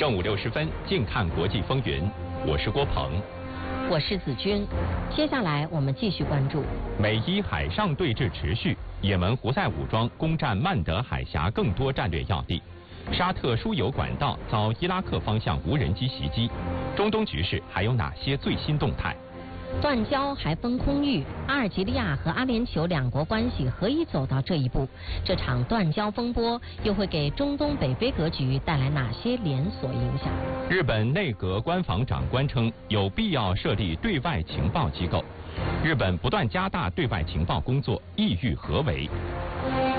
正午60分，静看国际风云，我是郭鹏， 我是子君。接下来我们继续关注美伊海上对峙持续，也门胡塞武装攻占曼德海峡更多战略要地，沙特输油管道遭伊拉克方向无人机袭击，中东局势还有哪些最新动态？ 断交还崩空域，阿尔及利亚和阿联酋两国关系何以走到这一步？这场断交风波又会给中东北非格局带来哪些连锁影响？ 日本内阁官房长官称有必要设立对外情报机构，日本不断加大对外情报工作，意欲何为？